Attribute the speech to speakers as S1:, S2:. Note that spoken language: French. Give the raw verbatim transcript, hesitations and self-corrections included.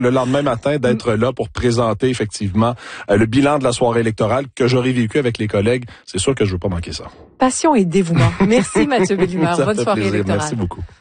S1: le lendemain matin d'être là pour présenter effectivement euh, le bilan de la soirée électorale que j'aurais vécu avec les collègues. C'est sûr que je veux pas manquer ça.
S2: Passion et dévouement. Merci Mathieu Bellemare. Bonne soirée
S1: plaisir.
S2: électorale.
S1: Merci beaucoup.